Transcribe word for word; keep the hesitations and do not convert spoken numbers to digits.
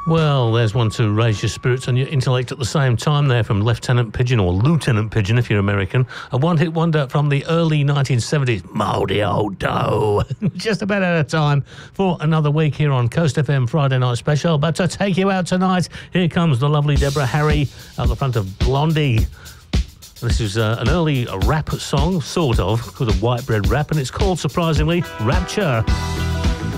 Well, there's one to raise your spirits and your intellect at the same time there from Lieutenant Pigeon, or Lieutenant Pigeon if you're American. A one-hit wonder from the early nineteen seventies, Mouldy Old Dough. Just about out of time for another week here on Coast F M Friday Night Special. But to take you out tonight, here comes the lovely Deborah Harry at the front of Blondie. This is uh, an early rap song, sort of, called a white bread rap, and it's called, surprisingly, Rapture.